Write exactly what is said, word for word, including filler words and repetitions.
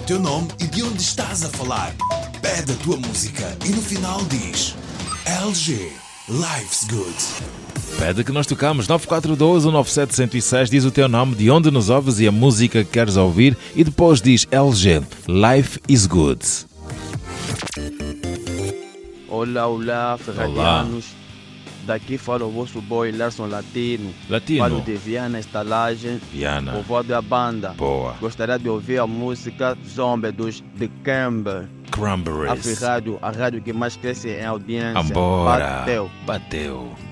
teu nome e de onde estás a falar. Pede a tua música e no final diz L G, Life's Good. Pede que nós tocamos. Nove quatro dois, um nove sete, zero seis. Diz o teu nome, de onde nos ouves e a música que queres ouvir. E depois diz L G, Life is Good. Olá, olá, ferrarianos. Daqui fala o vosso boy Larson Latino. Latino. Falo de Viana Estalagem, Viana. vovó da banda. Boa. Gostaria de ouvir a música Zombie dos The Camber. Cranberries. A Rádio, a rádio que mais cresce em audiência. Ambora. Bateu. Bateu.